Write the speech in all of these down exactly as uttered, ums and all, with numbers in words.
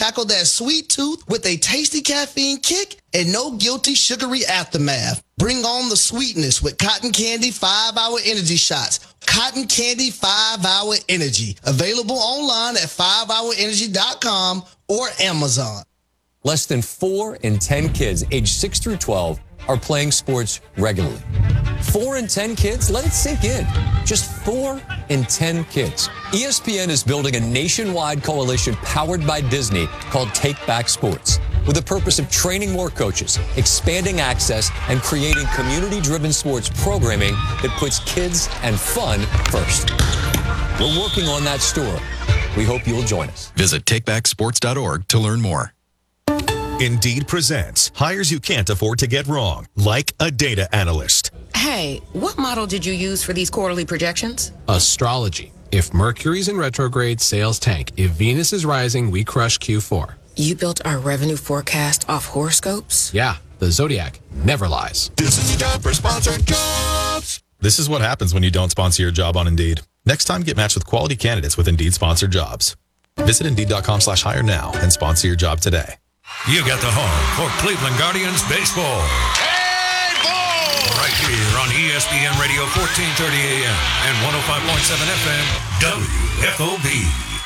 tackle that sweet tooth with a tasty caffeine kick and no guilty sugary aftermath. Bring on the sweetness with Cotton Candy five hour Energy Shots. Cotton Candy five hour Energy. Available online at five hour energy dot com or Amazon. Less than four in ten kids aged six through twelve are playing sports regularly. Four in ten kids? Let it sink in. Just four in ten kids. E S P N is building a nationwide coalition powered by Disney called Take Back Sports, with the purpose of training more coaches, expanding access, and creating community-driven sports programming that puts kids and fun first. We're working on that story. We hope you'll join us. Visit take back sports dot org to learn more. Indeed presents hires you can't afford to get wrong, like a data analyst. Hey, what model did you use for these quarterly projections? Astrology. If Mercury's in retrograde, sales tank. If Venus is rising, we crush Q four. You built our revenue forecast off horoscopes? Yeah, the Zodiac never lies. This is your job for sponsored jobs. This is what happens when you don't sponsor your job on Indeed. Next time, get matched with quality candidates with Indeed sponsored jobs. Visit Indeed.com slash hire now and sponsor your job today. You got the home for Cleveland Guardians baseball. Hey, ball! Right here on E S P N Radio, fourteen thirty A M and one oh five point seven F M, W F O B.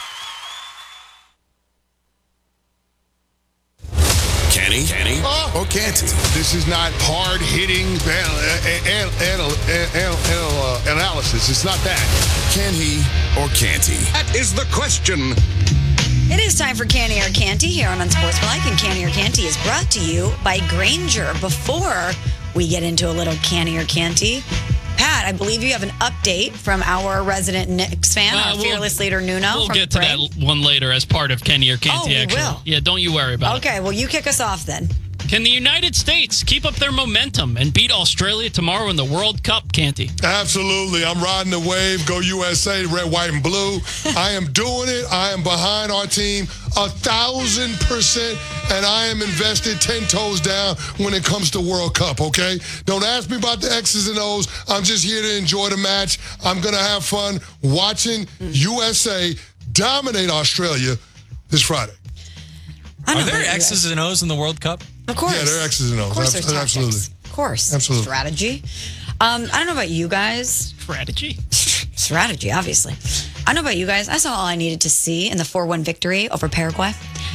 Kenny? Kenny? Oh. Or can't he? This is not hard-hitting anal- anal- anal- anal- anal- uh, analysis. It's not that. Can he or can't he? That is the question. It is time for Canny or Canty here on Unsportsmanlike, and Canny or Canty is brought to you by Grainger. Before we get into a little Canny or Canty, Pat, I believe you have an update from our resident Knicks fan, uh, our we'll, fearless leader Nuno. We'll from get to Brain. that one later as part of Kenny or Canty. Oh, we actually. will. Yeah, don't you worry about okay, it. Okay, well, you kick us off then. Can the United States keep up their momentum and beat Australia tomorrow in the World Cup, Canty? Absolutely. I'm riding the wave. Go U S A, red, white, and blue. I am doing it. I am behind our team a thousand percent, and I am invested ten toes down when it comes to World Cup, okay? Don't ask me about the X's and O's. I'm just here to enjoy the match. I'm going to have fun watching U S A dominate Australia this Friday. Are there X's and O's in the World Cup? Of course. Yeah, there are X's and O's. Of course there's Absolutely. tactics. Of course. Absolutely. Strategy. Um, I don't know about you guys. Strategy? Strategy, obviously. I don't know about you guys. I saw all I needed to see in the four one victory over Paraguay.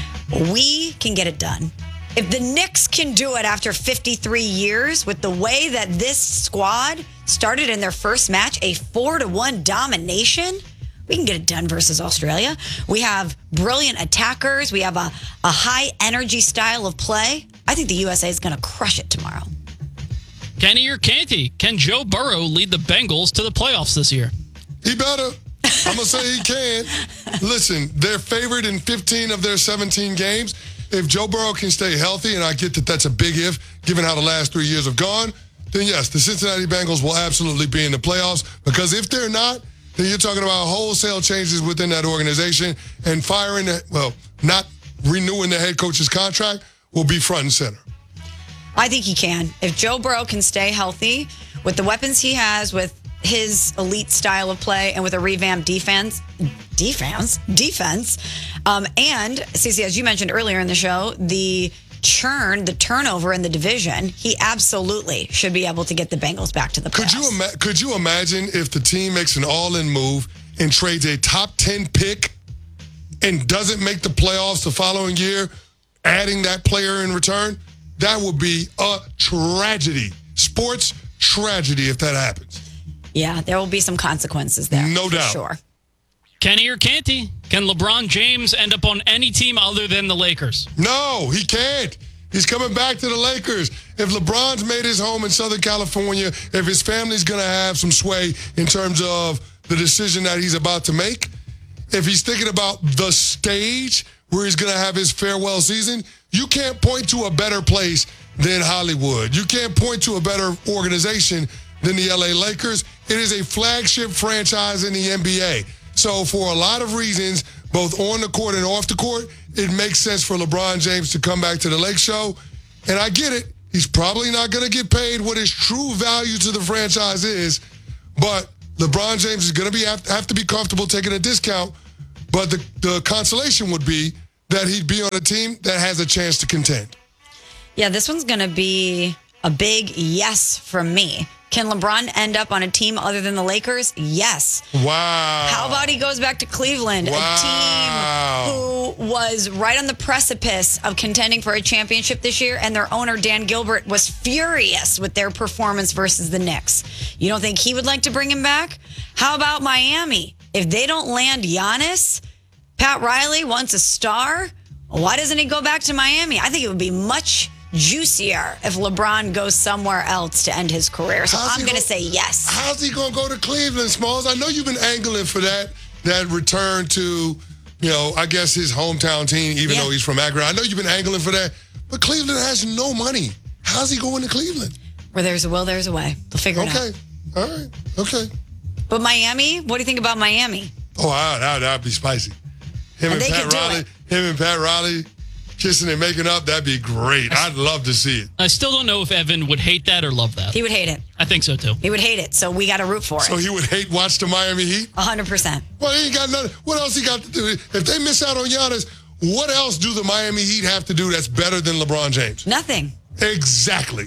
We can get it done. If the Knicks can do it after fifty-three years with the way that this squad started in their first match, a four to one domination, we can get it done versus Australia. We have brilliant attackers. We have a, a high energy style of play. I think the U S A is going to crush it tomorrow. Kenny or Canty? Can Joe Burrow lead the Bengals to the playoffs this year? He better. I'm going to say he can. Listen, they're favored in fifteen of their seventeen games. If Joe Burrow can stay healthy, and I get that that's a big if, given how the last three years have gone, then yes, the Cincinnati Bengals will absolutely be in the playoffs. Because if they're not, then you're talking about wholesale changes within that organization, and firing, the, well, not renewing the head coach's contract will be front and center. I think he can. If Joe Burrow can stay healthy with the weapons he has, with his elite style of play, and with a revamped defense, defense, defense, um, and Cece, as you mentioned earlier in the show, the churn, the turnover in the division, he absolutely should be able to get the Bengals back to the playoffs. Could you, ima- could you imagine if the team makes an all-in move and trades a top ten pick and doesn't make the playoffs the following year, adding that player in return? That would be a tragedy. Sports tragedy if that happens. Yeah, there will be some consequences there. No for doubt. Sure. Kenny or Canty? Can LeBron James end up on any team other than the Lakers? No, he can't. He's coming back to the Lakers. If LeBron's made his home in Southern California, if his family's going to have some sway in terms of the decision that he's about to make, if he's thinking about the stage where he's going to have his farewell season, you can't point to a better place than Hollywood. You can't point to a better organization than the L A Lakers. It is a flagship franchise in the N B A. So for a lot of reasons, both on the court and off the court, it makes sense for LeBron James to come back to the Lake Show. And I get it. He's probably not going to get paid what his true value to the franchise is. But LeBron James is going to be have, have to be comfortable taking a discount. But the, the consolation would be that he'd be on a team that has a chance to contend. Yeah, this one's going to be a big yes from me. Can LeBron end up on a team other than the Lakers? Yes. Wow. How about he goes back to Cleveland, wow. a team who was right on the precipice of contending for a championship this year, and their owner, Dan Gilbert, was furious with their performance versus the Knicks. You don't think he would like to bring him back? How about Miami? If they don't land Giannis, Pat Riley wants a star. Why doesn't he go back to Miami? I think it would be much juicier if LeBron goes somewhere else to end his career. So How's I'm going to say yes. How's he going to go to Cleveland, Smalls? I know you've been angling for that that return to, you know, I guess his hometown team, even Yeah. though he's from Akron. I know you've been angling for that, but Cleveland has no money. How's he going to Cleveland? Where there's a will, there's a way. They'll figure it out. Okay. All right. Okay. But Miami, what do you think about Miami? Oh, that would be spicy. Him And and, they Pat could do Riley, it. him and Pat Riley kissing and making up, that'd be great. I'd love to see it. I still don't know if Evan would hate that or love that. He would hate it. I think so too. He would hate it. So we got to root for So it. he would hate watch the Miami Heat? one hundred percent. Well, he ain't got nothing. What else he got to do? If they miss out on Giannis, what else do the Miami Heat have to do that's better than LeBron James? Nothing. Exactly.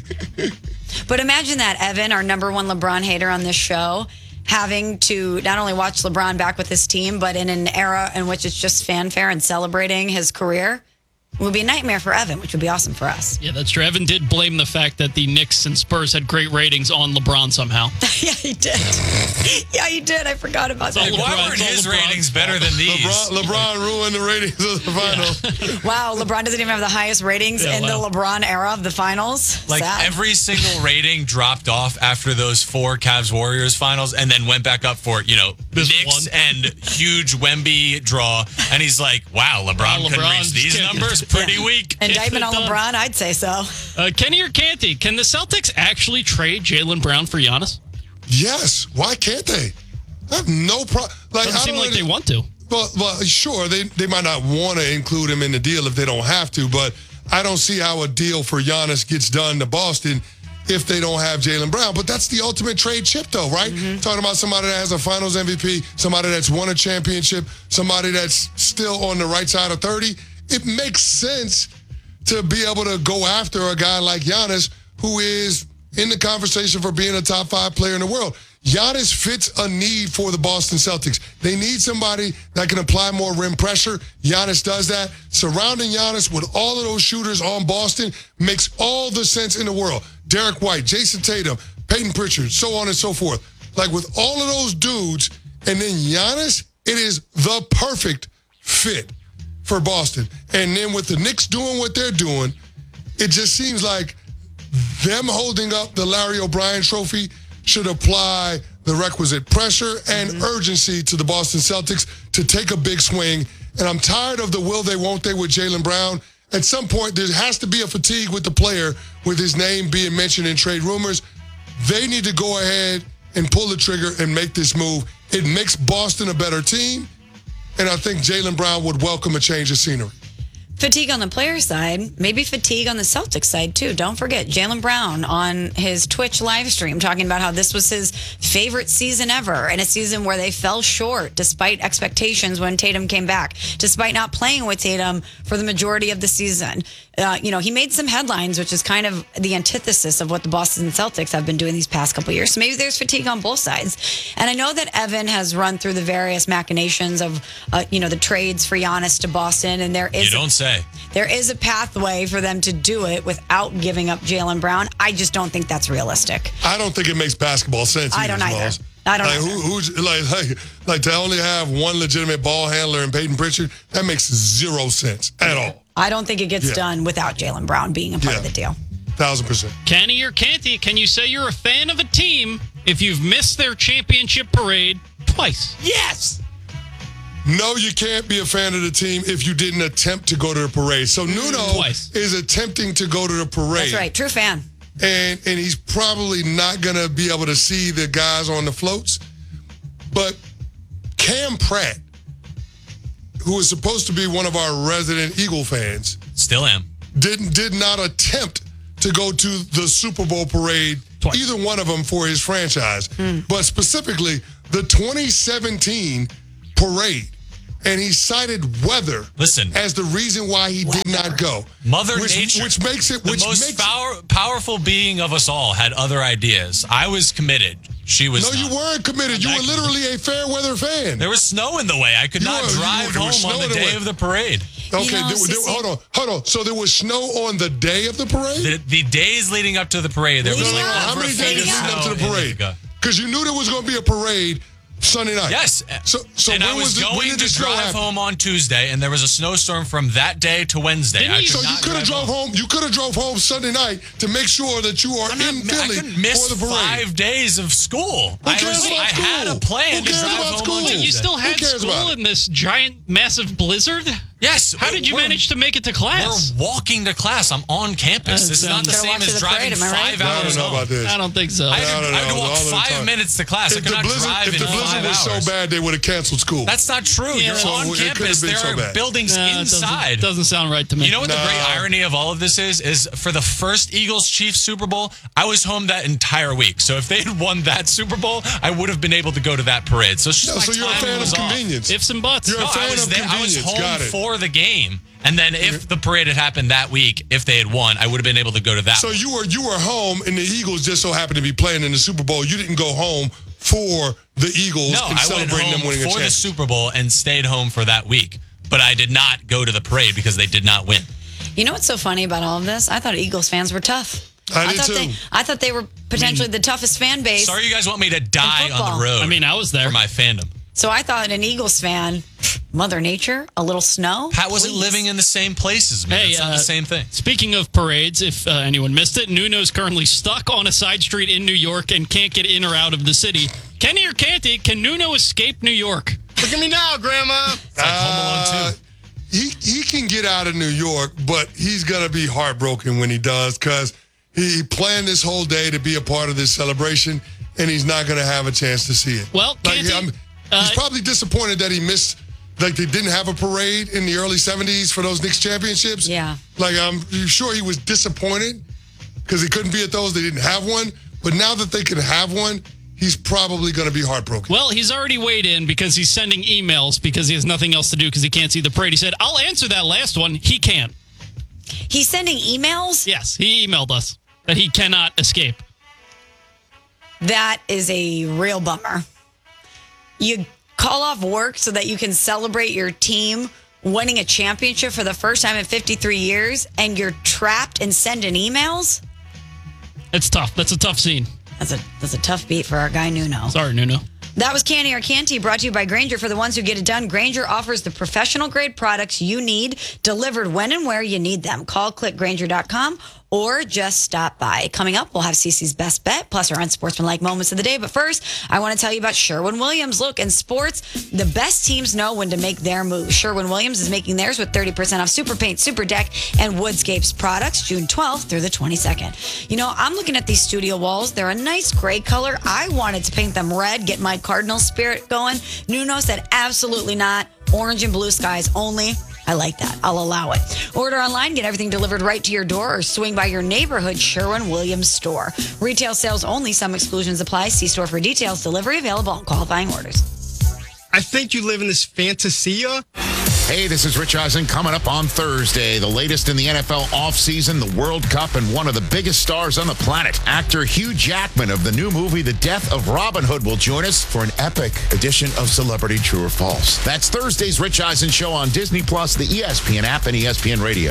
But imagine that, Evan, our number one LeBron hater on this show, having to not only watch LeBron back with his team, but in an era in which it's just fanfare and celebrating his career. It would be a nightmare for Evan, which would be awesome for us. Yeah, that's true. Evan did blame the fact that the Knicks and Spurs had great ratings on LeBron somehow. Yeah, he did. Yeah, he did. I forgot about Like, that. why weren't his ratings better than these? LeBron, LeBron ruined the ratings of the finals. Wow, LeBron doesn't even have the highest ratings Yeah, in wow. the LeBron era of the finals. Like Sad. every single rating dropped off after those four Cavs Warriors finals and then went back up for, you know, This Knicks one. and huge Wemby draw. And he's like, wow, LeBron Wow, couldn't LeBron reach these can't- numbers? Pretty Yeah. weak. Indictment on Done. LeBron, I'd say so. Uh, Kenny or Canty, can the Celtics actually trade Jaylen Brown for Giannis? Yes. Why can't they? I have no problem. Like, Doesn't I seem don't like they really- want to. Well, well, sure, they they might not want to include him in the deal if they don't have to, but I don't see how a deal for Giannis gets done to Boston if they don't have Jaylen Brown. But that's the ultimate trade chip, though, right? Mm-hmm. Talking about somebody that has a Finals M V P, somebody that's won a championship, somebody that's still on the right side of thirty. It makes sense to be able to go after a guy like Giannis, who is in the conversation for being a top five player in the world. Giannis fits a need for the Boston Celtics. They need somebody that can apply more rim pressure. Giannis does that. Surrounding Giannis with all of those shooters on Boston makes all the sense in the world. Derek White, Jason Tatum, Peyton Pritchard, so on and so forth. Like with all of those dudes, and then Giannis, it is the perfect fit for Boston. And then with the Knicks doing what they're doing, it just seems like them holding up the Larry O'Brien trophy should apply the requisite pressure and mm-hmm. urgency to the Boston Celtics to take a big swing. And I'm tired of the will they, won't they with Jaylen Brown. At some point, there has to be a fatigue with the player with his name being mentioned in trade rumors. They need to go ahead and pull the trigger and make this move. It makes Boston a better team. And I think Jaylen Brown would welcome a change of scenery. Fatigue on the player side, maybe fatigue on the Celtics side too. Don't forget Jaylen Brown on his Twitch live stream talking about how this was his favorite season ever, and a season where they fell short despite expectations when Tatum came back, despite not playing with Tatum for the majority of the season. Uh, you know, he made some headlines, which is kind of the antithesis of what the Boston Celtics have been doing these past couple of years. So maybe there's fatigue on both sides. And I know that Evan has run through the various machinations of, uh, you know, the trades for Giannis to Boston, and there is You don't say. There is a pathway for them to do it without giving up Jaylen Brown. I just don't think that's realistic. I don't think it makes basketball sense. I don't either, either. Smalls. I don't like, either. Who, who's like, like like to only have one legitimate ball handler in Peyton Pritchard? That makes zero sense at all. I don't think it gets Yeah. done without Jaylen Brown being a part Yeah. of the deal. Thousand percent. Kenny or Canty, can you say you're a fan of a team if you've missed their championship parade twice? Yes. No, you can't be a fan of the team if you didn't attempt to go to the parade. So Nuno Twice. is attempting to go to the parade. That's right. True fan. And and he's probably not going to be able to see the guys on the floats. But Cam Pratt, who is supposed to be one of our resident Eagle fans, Still am. didn't did not attempt to go to the Super Bowl parade, Twice. either one of them for his franchise, but specifically the twenty seventeen parade. and he cited weather Listen, as the reason why he weather. did not go. Mother which, Nature, which makes it the which most makes power, powerful being of us all, had other ideas. I was committed. She was. No, not. you weren't committed. You were literally a fair weather fan. There was snow in the way. I could You not were- you drive were- there was home on snow the in the day way. of the parade. Okay, You know, there- there- Sissy- hold on, hold on. So there was snow on the day of the parade? The, the days leading up to the parade, there was Leading like up? over How a many foot days of leading up to snow the in parade? Ithaca. Because you knew there was going to be a parade Sunday night. Yes. So, so and when I was, was the, when going did to the snow drive happen? home on Tuesday, and there was a snowstorm from that day to Wednesday. Didn't I you- could So you not could have drive drove home. You could have drove home Sunday night to make sure that you are I'm not- in I Philly couldn't miss for the parade. five days of school. Who I, cares was, about I school? had a plan Who to cares drive about home school? on But Tuesday. you still had cares school about it? in this giant, massive blizzard? Yes. How did you we're- manage to make it to class? We're walking to class. I'm on campus. Uh, This is not the Gotta same walk to as the driving parade, am I right? five I hours don't know home. about this. I don't think so. I had, I to, don't I had to know. walk All the five time. minutes to class. I If could the not blizzard, drive if in the blizzard five was so hours. bad, they would have canceled school. That's not true. Yeah, You're so on it could've campus. been There so are bad. buildings Nah, it doesn't- inside. Doesn't sound right to me. You know what the great Nah. irony of all of this is? Is for the first Eagles-Chiefs Super Bowl, I was home that entire week. So if they had won that Super Bowl, I would have been able to go to that parade. So it's just No, my so you're a timing fan was of off. convenience. Ifs and buts. You're a No, I fan was of there. I was convenience. home Got it. for the game, and then if the parade had happened that week, if they had won, I would have been able to go to that. So one. you were you were home, and the Eagles just so happened to be playing in the Super Bowl. You didn't go home for the Eagles no, and I went celebrating them home winning a for the championship. Super Bowl and stayed home for that week. But I did not go to the parade because they did not win. You know what's so funny about all of this? I thought Eagles fans were tough. I did thought too. They, I thought they were potentially the toughest fan base. Sorry, you guys want me to die on football. the road. I mean, I was there. for my fandom. So I thought an Eagles fan, Mother Nature, a little snow. Pat wasn't please. living in the same place as me. Hey, it's not uh, the same thing. Speaking of parades, if uh, anyone missed it, Nuno's currently stuck on a side street in New York and can't get in or out of the city. Kenny or Canty, can Nuno escape New York? Look at me now, Grandma. It's like Home Alone two. He he can get out of New York, but he's gonna be heartbroken when he does because he, he planned this whole day to be a part of this celebration, and he's not gonna have a chance to see it. Well, like, Canty, I'm- uh, he's probably disappointed that he missed. Like they didn't have a parade in the early seventies for those Knicks championships. Yeah. Like I'm sure he was disappointed because he couldn't be at those. They didn't have one. But now that they can have one, he's probably going to be heartbroken. Well, he's already weighed in because he's sending emails because he has nothing else to do because he can't see the parade. He said, I'll answer that last one. He can't. He's sending emails? Yes, he emailed us that he cannot escape. That is a real bummer. You call off work so that you can celebrate your team winning a championship for the first time in fifty-three years, and you're trapped and sending emails? It's tough. That's a tough scene. That's a that's a tough beat for our guy Nuno. Sorry, Nuno. That was Canny or Canty, brought to you by Grainger. For the ones who get it done, Grainger offers the professional grade products you need delivered when and where you need them. Call click grainger dot com or just stop by. Coming up, we'll have Cece's best bet, plus our unsportsmanlike moments of the day. But first, I want to tell you about Sherwin-Williams. Look, in sports, the best teams know when to make their move. Sherwin-Williams is making theirs with thirty percent off Super Paint, Super Deck, and Woodscapes products June twelfth through the twenty-second. You know, I'm looking at these studio walls. They're a nice gray color. I wanted to paint them red, get my Cardinal spirit going. Nuno said absolutely not. Orange and blue skies only. I like that. I'll allow it. Order online, get everything delivered right to your door, or swing by your neighborhood Sherwin-Williams store. Retail sales only. Some exclusions apply. See store for details. Delivery available on qualifying orders. I think you live in this fantasia. Hey, this is Rich Eisen coming up on Thursday. The latest in the N F L offseason, the World Cup, and one of the biggest stars on the planet. Actor Hugh Jackman of the new movie The Death of Robin Hood will join us for an epic edition of Celebrity True or False. That's Thursday's Rich Eisen Show on Disney Plus, the E S P N app, and E S P N Radio.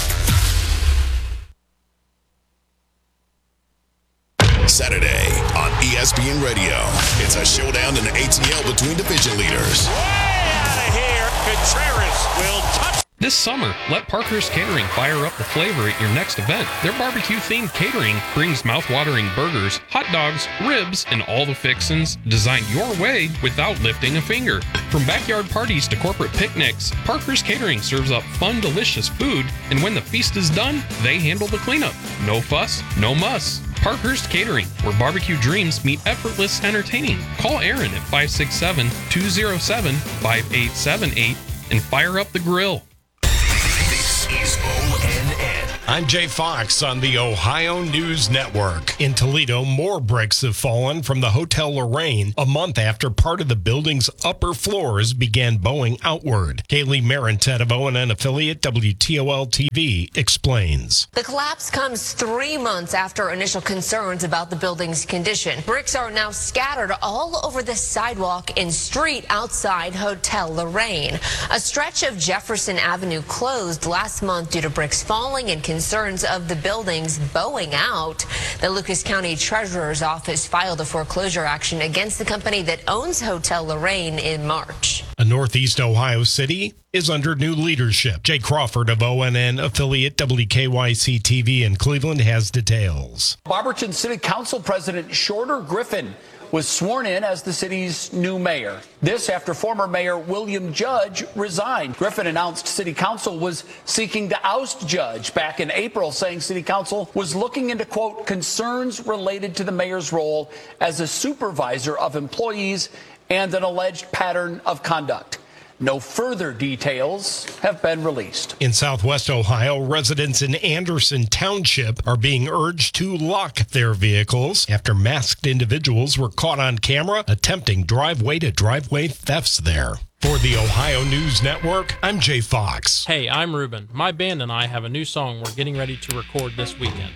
Saturday on E S P N Radio. It's a showdown in the A T L between division leaders. Way out of here. Contreras will touch. This summer, let Parker's Catering fire up the flavor at your next event. Their barbecue-themed catering brings mouth-watering burgers, hot dogs, ribs, and all the fixins designed your way without lifting a finger. From backyard parties to corporate picnics, Parker's Catering serves up fun, delicious food, and when the feast is done, they handle the cleanup. No fuss, no muss. Parker's Catering, where barbecue dreams meet effortless entertaining. Call Aaron at five six seven, two oh seven, five eight seven eight and fire up the grill. This is O N N, I'm Jay Fox on the Ohio News Network. In Toledo, more bricks have fallen from the Hotel Lorraine a month after part of the building's upper floors began bowing outward. Kaylee Marentet of O N N affiliate W T O L T V explains. The collapse comes three months after initial concerns about the building's condition. Bricks are now scattered all over the sidewalk and street outside Hotel Lorraine. A stretch of Jefferson Avenue closed last month due to bricks falling and concerns of the buildings bowing out. The Lucas County Treasurer's Office filed a foreclosure action against the company that owns Hotel Lorraine in March. A Northeast Ohio city is under new leadership. Jay Crawford of O N N affiliate W K Y C T V in Cleveland has details. Barberton City Council President Shorter Griffin was sworn in as the city's new mayor. This after former Mayor William Judge resigned. Griffin announced City Council was seeking to oust Judge back in April, saying City Council was looking into, quote, concerns related to the mayor's role as a supervisor of employees and an alleged pattern of conduct. No further details have been released. In Southwest Ohio, residents in Anderson Township are being urged to lock their vehicles after masked individuals were caught on camera attempting driveway-to-driveway thefts there. For the Ohio News Network, I'm Jay Fox. Hey, I'm Ruben. My band and I have a new song we're getting ready to record this weekend.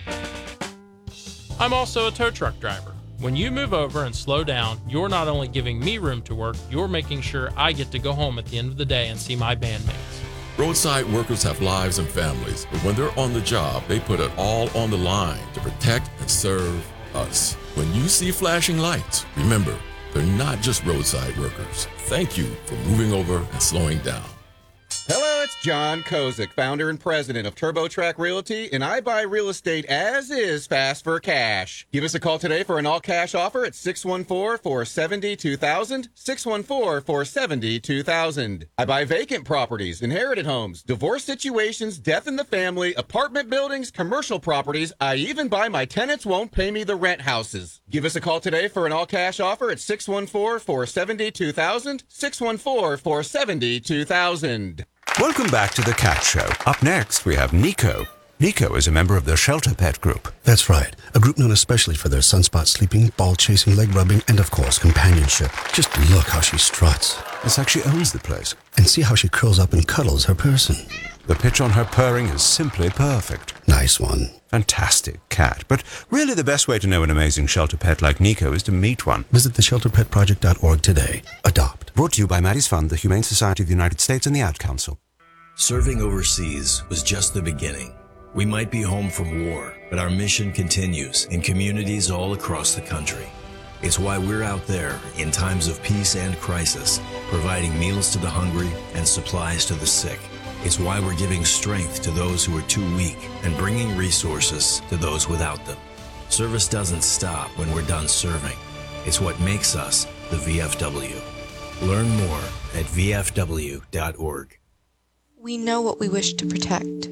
I'm also a tow truck driver. When you move over and slow down, you're not only giving me room to work, you're making sure I get to go home at the end of the day and see my bandmates. Roadside workers have lives and families, but when they're on the job, they put it all on the line to protect and serve us. When you see flashing lights, remember, they're not just roadside workers. Thank you for moving over and slowing down. Hello, it's John Kozik, founder and president of TurboTrack Realty, and I buy real estate as is fast for cash. Give us a call today for an all-cash offer at six one four, four seven zero, two thousand, six one four, four seven zero, two thousand. I buy vacant properties, inherited homes, divorce situations, death in the family, apartment buildings, commercial properties. I even buy my tenants won't pay me the rent houses. Give us a call today for an all-cash offer at six one four, four seven zero, two thousand, six one four, four seven zero, two thousand. Welcome back to The Cat Show. Up next, we have Nico. Nico is a member of the Shelter Pet Group. That's right. A group known especially for their sunspot sleeping, ball chasing, leg rubbing, and of course, companionship. Just look how she struts. It's like she owns the place. And see how she curls up and cuddles her person. The pitch on her purring is simply perfect. Nice one. Fantastic cat. But really the best way to know an amazing shelter pet like Nico is to meet one. Visit the shelter pet project dot org today. Adopt. Brought to you by Maddie's Fund, the Humane Society of the United States, and the Ad Council. Serving overseas was just the beginning. We might be home from war, but our mission continues in communities all across the country. It's why we're out there in times of peace and crisis, providing meals to the hungry and supplies to the sick. It's why we're giving strength to those who are too weak and bringing resources to those without them. Service doesn't stop when we're done serving. It's what makes us the V F W. Learn more at V F W dot org. We know what we wish to protect.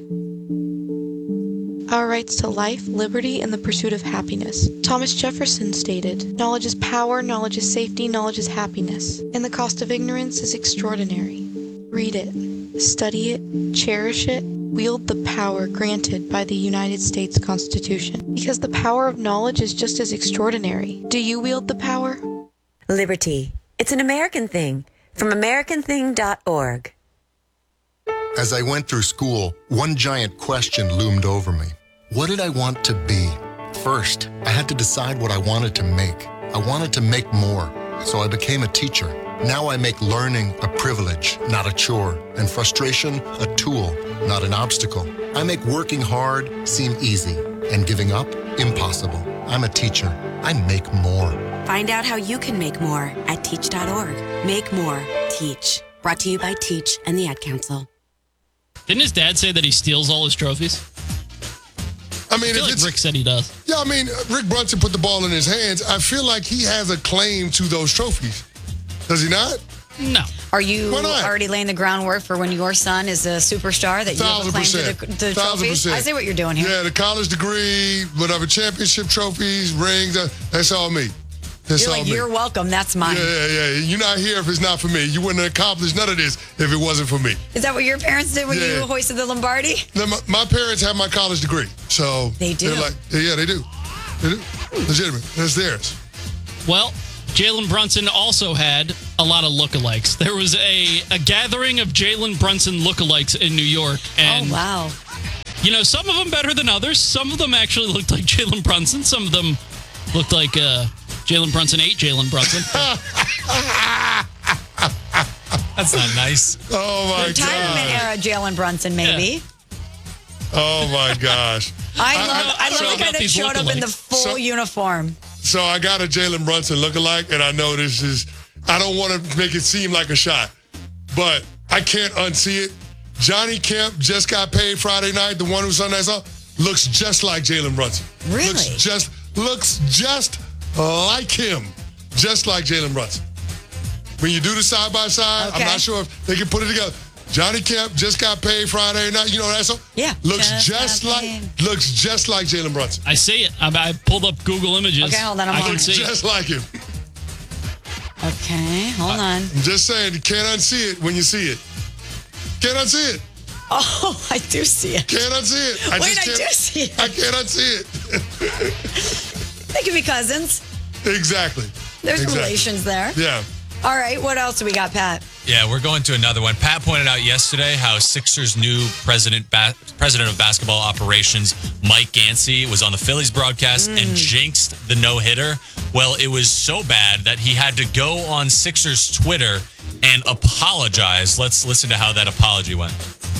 Our rights to life, liberty, and the pursuit of happiness. Thomas Jefferson stated, "Knowledge is power, knowledge is safety, knowledge is happiness, and the cost of ignorance is extraordinary." Read it, study it, cherish it, wield the power granted by the United States Constitution. Because the power of knowledge is just as extraordinary. Do you wield the power? Liberty. It's an American thing. From American Thing dot org. As I went through school, one giant question loomed over me. What did I want to be? First, I had to decide what I wanted to make. I wanted to make more, so I became a teacher. Now I make learning a privilege, not a chore, and frustration a tool, not an obstacle. I make working hard seem easy, and giving up impossible. I'm a teacher. I make more. Find out how you can make more at teach dot org. Make more. Teach. Brought to you by Teach and the Ad Council. Didn't his dad say that he steals all his trophies? I mean, I feel if like it's, Rick said he does. Yeah, I mean, Rick Brunson put the ball in his hands. I feel like he has a claim to those trophies. Does he not? No. Are you already laying the groundwork for when your son is a superstar that you have a claim to the, the trophies? percent. I see what you're doing here. Yeah, the college degree, whatever, championship trophies, rings, uh, that's all me. That's You're all like, me. you're welcome. That's mine. Yeah, yeah, yeah. You're not here if it's not for me. You wouldn't have accomplished none of this if it wasn't for me. Is that what your parents did when Yeah. you hoisted the Lombardi? Now, my, my parents have my college degree, so They do? They're like, yeah, they do. They do. Legitimate. That's theirs. Well, Jalen Brunson also had a lot of lookalikes. There was a, a gathering of Jalen Brunson lookalikes in New York. And, oh, wow. You know, some of them better than others. Some of them actually looked like Jalen Brunson. Some of them looked like uh, Jalen Brunson ate Jalen Brunson. That's not nice. Oh, my Retirement God. era Jalen Brunson, maybe. Oh, my gosh. I I- love, I, I- love so the guy about that these showed up in the lookalikes. full So- uniform. So I got a Jalen Brunson lookalike, and I know this is, I don't want to make it seem like a shot, but I can't unsee it. Johnny Kemp just got paid Friday night, the one who sung that song, looks just like Jalen Brunson. Really? Looks just, looks just like him, just like Jalen Brunson. When you do the side by side, I'm Okay. not sure if they can put it together. Johnny Kemp just got paid Friday night. You know that song? Yeah. Looks Just just, got like paid. looks just like Jalen Brunson. I see it. I, I pulled up Google Images. Okay, hold on, I'm I on can it. see Just like him. Okay, hold on. I'm just saying, you can't unsee it when you see it. Can't unsee it. Oh, I do see it. Can't unsee it. I Wait, just I can't, do see it. I can't unsee it. They could be cousins. Exactly. There's Exactly. relations there. Yeah. All right, what else do we got, Pat? Yeah, we're going to another one. Pat pointed out yesterday how Sixers' new president ba- president of basketball operations, Mike Gansey, was on the Phillies broadcast Mm. and jinxed the no-hitter. Well, it was so bad that he had to go on Sixers' Twitter and apologize. Let's listen to how that apology went.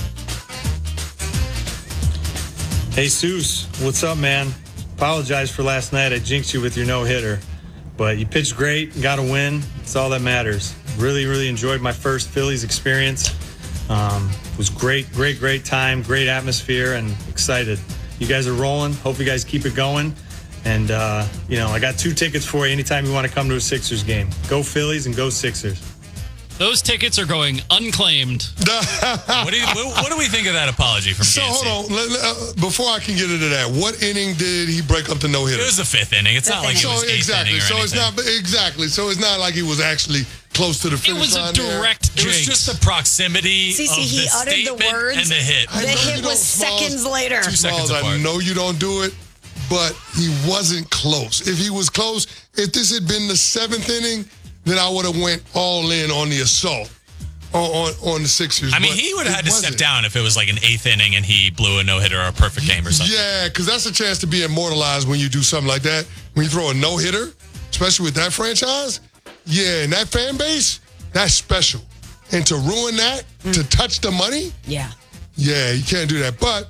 Hey, Seuss, what's up, man? Apologize for last night. I jinxed you with your no-hitter. But you pitched great, got a win. It's all that matters. Really, really enjoyed my first Phillies experience. Um, it was great, great, great time, great atmosphere, and excited. You guys are rolling. Hope you guys keep it going. And, uh, you know, I got two tickets for you anytime you want to come to a Sixers game. Go Phillies and go Sixers. Those tickets are going unclaimed. what, do you, what, what do we think of that apology from So Gansey? hold on. Let- let- uh, before I can get into that, what inning did he break up the no hitter? It was the fifth inning. It's not like it was so eighth exactly. inning or So anything. it's not exactly. So it's not like he was actually close to the finish was a line there. direct It was just the proximity See, see, of he the uttered the statement words. and the hit. The hit was seconds later. Two seconds Smalls, I apart. know you don't do it, but he wasn't close. If he was close, if this had been the seventh inning, then I would have went all in on the assault on on, on the Sixers. I mean, but he would have it had to step wasn't. down if it was like an eighth inning and he blew a no-hitter or a perfect game or something. Yeah, because that's a chance to be immortalized when you do something like that. When you throw a no hitter, especially with that franchise, yeah, and that fan base, that's special. And to ruin that, to touch the money, Yeah. yeah, you can't do that. But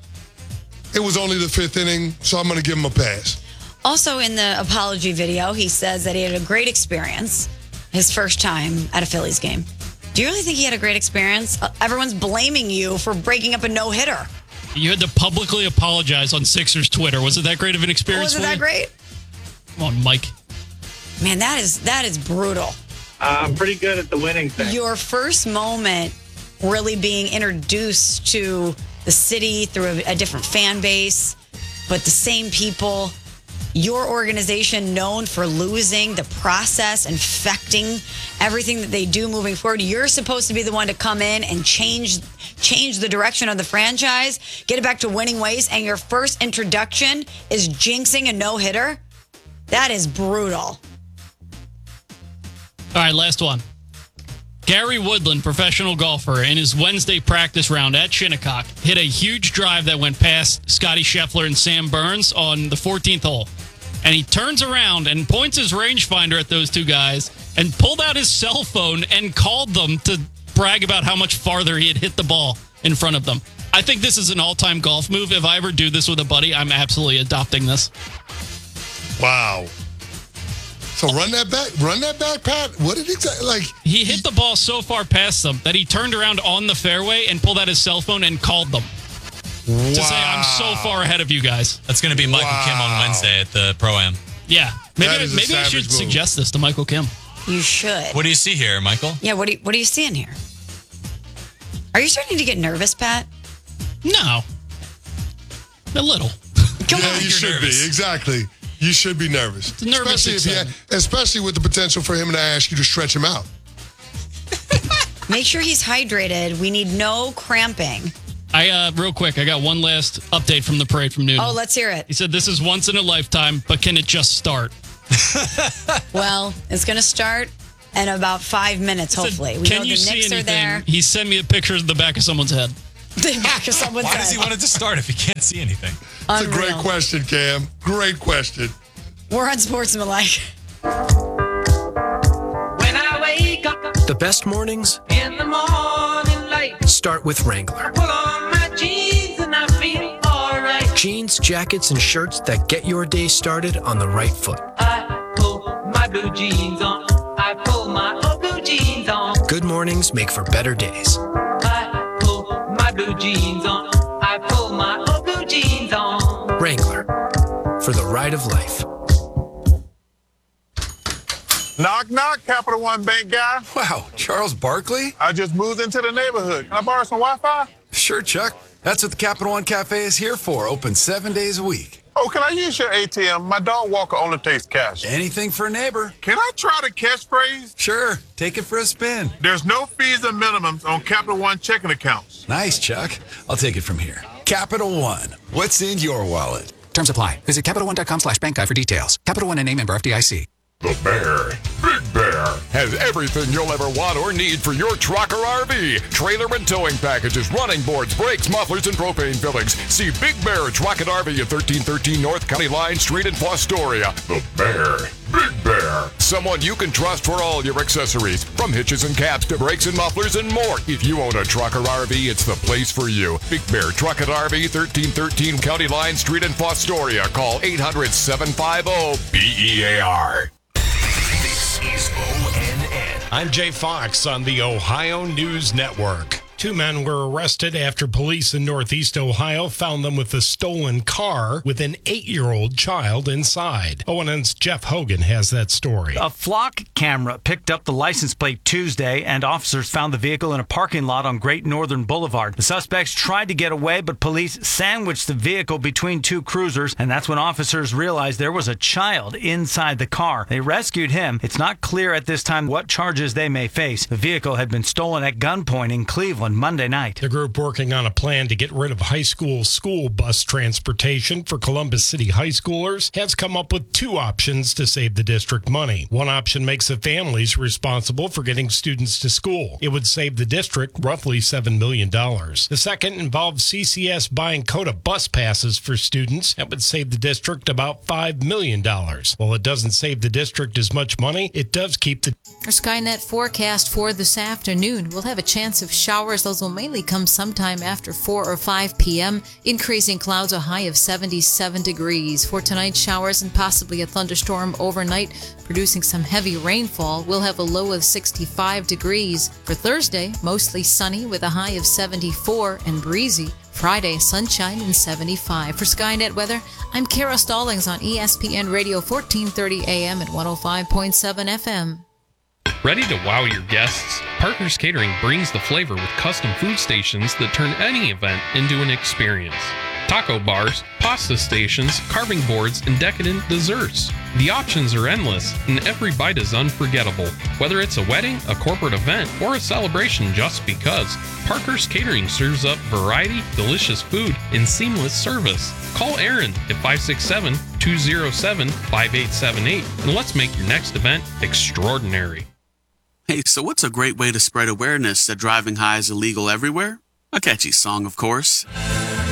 it was only the fifth inning, so I'm going to give him a pass. Also, in the apology video, he says that he had a great experience his first time at a Phillies game. Do you really think he had a great experience? Uh, Everyone's blaming you for breaking up a no-hitter. You had to publicly apologize on Sixers Twitter. Was it that great of an experience Was it for that you? great? Come on, Mike. Man, that is that is brutal. I'm pretty good at the winning thing. Your first moment really being introduced to the city through a, a different fan base, but the same people. Your organization known for losing, the process infecting everything that they do moving forward. You're supposed to be the one to come in and change change the direction of the franchise, get it back to winning ways, and your first introduction is jinxing a no-hitter. That is brutal. All right, last one. Gary Woodland, professional golfer, in his Wednesday practice round at Shinnecock, hit a huge drive that went past Scotty Scheffler and Sam Burns on the fourteenth hole. And he turns around and points his rangefinder at those two guys and pulled out his cell phone and called them to brag about how much farther he had hit the ball in front of them. I think this is an all-time golf move. If I ever do this with a buddy, I'm absolutely adopting this. Wow. So run that back, run that back, Pat. What did exactly like? He hit the ball so far past them that he turned around on the fairway and pulled out his cell phone and called them to say, "I'm so far ahead of you guys." That's going to be Michael Wow. Kim on Wednesday at the Pro-Am. Yeah, maybe That is a maybe I should savage move. suggest this to Michael Kim. You should. What do you see here, Michael? Yeah, what do you, what are you seeing here? Are you starting to get nervous, Pat? No, a little. Come yeah, on. you should nervous. be exactly. You should be nervous. It's nervous especially, if he, especially with the potential for him to ask you to stretch him out. Make sure he's hydrated. We need no cramping. I uh, real quick, I got one last update from the parade from Nuno. Oh, let's hear it. He said this is once in a lifetime, but can it just start? Well, it's going to start in about five minutes, hopefully. We Can know you the see Knicks anything? are there. He sent me a picture of the back of someone's head. The back of someone's Why head. does he want it to start if he can't see anything? It's a great Unreal. question, Cam. Great question. We're unsportsmanlike. When I wake up The best mornings in the morning light, start with Wrangler. pull on my jeans and I feel alright. Jeans, jackets, and shirts that get your day started on the right foot. I pull my blue jeans on. I pull my old blue jeans on. Good mornings make for better days. I pull my blue jeans on. I pull my old blue jeans on. Wrangler, for the ride of life. Knock, knock, Capital One Bank guy. Wow, Charles Barkley? I just moved into the neighborhood. Can I borrow some Wi-Fi? Sure, Chuck. That's what the Capital One Cafe is here for, open seven days a week. Oh, can I use your A T M? My dog walker only takes cash. Anything for a neighbor. Can I try the catchphrase? Sure, take it for a spin. There's no fees and minimums on Capital One checking accounts. Nice, Chuck. I'll take it from here. Capital One, what's in your wallet? Terms apply. Visit Capital One dot com slash bank guide for details. Capital One and a member F D I C. The Bear, Big Bear, has everything you'll ever want or need for your truck or R V. Trailer and towing packages, running boards, brakes, mufflers, and propane fillings. See Big Bear Truck and R V at thirteen thirteen North County Line Street in Fostoria. The Bear, Big Bear, someone you can trust for all your accessories, from hitches and caps to brakes and mufflers and more. If you own a truck or R V, it's the place for you. Big Bear Truck and R V, thirteen thirteen County Line Street in Fostoria. Call eight hundred, seven five zero, B E A R. Is O N N. I'm Jay Fox on the Ohio News Network. Two men were arrested after police in Northeast Ohio found them with a stolen car with an eight-year-old child inside. O N N's Jeff Hogan has that story. A flock camera picked up the license plate Tuesday, and officers found the vehicle in a parking lot on Great Northern Boulevard. The suspects tried to get away, but police sandwiched the vehicle between two cruisers, and that's when officers realized there was a child inside the car. They rescued him. It's not clear at this time what charges they may face. The vehicle had been stolen at gunpoint in Cleveland Monday night. The group working on a plan to get rid of high school school bus transportation for Columbus City high schoolers has come up with two options to save the district money. One option makes the families responsible for getting students to school. It would save the district roughly seven million dollars. The second involves C C S buying COTA bus passes for students. That would save the district about five million dollars. While it doesn't save the district as much money, it does keep the... Our Skynet forecast for this afternoon, we'll have a chance of showers. Those will mainly come sometime after four or five p.m. Increasing clouds, a high of seventy-seven degrees. For tonight, showers and possibly a thunderstorm overnight, producing some heavy rainfall. We'll have a low of sixty-five degrees. For Thursday, mostly sunny with a high of seventy-four and breezy. Friday, sunshine and seventy-five. For Skynet Weather, I'm Kara Stallings on E S P N Radio fourteen thirty A M and one oh five point seven F M. Ready to wow your guests? Parker's Catering brings the flavor with custom food stations that turn any event into an experience. Taco bars, pasta stations, carving boards, and decadent desserts. The options are endless, and every bite is unforgettable. Whether it's a wedding, a corporate event, or a celebration just because, Parker's Catering serves up variety, delicious food, and seamless service. Call Aaron at five six seven, two oh seven, five eight seven eight, and let's make your next event extraordinary. Hey, so what's a great way to spread awareness that driving high is illegal everywhere? A catchy song, of course.